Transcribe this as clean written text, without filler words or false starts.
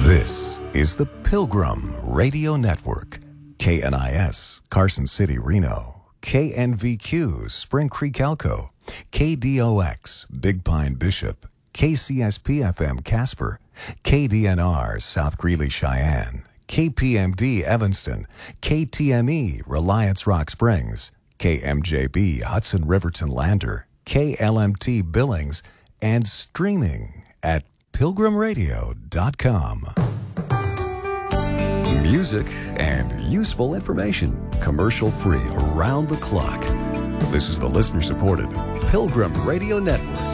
This is the Pilgrim Radio Network. KNIS, Carson City, Reno. KNVQ, Spring Creek, Elko. KDOX, Big Pine, Bishop. KCSP-FM, Casper. KDNR, South Greeley, Cheyenne. KPMD, Evanston. KTME, Reliance Rock Springs. KMJB, Hudson Riverton Lander. KLMT, Billings. And streaming at pilgrimradio.com. Music and useful information, commercial-free around the clock. This is the listener-supported Pilgrim Radio Network.